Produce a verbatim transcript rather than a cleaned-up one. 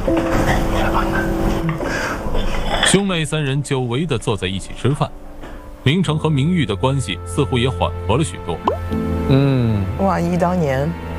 兄妹三人久违地坐在一起吃饭，明成和明玉的关系似乎也缓和了许多。 嗯， 万一当年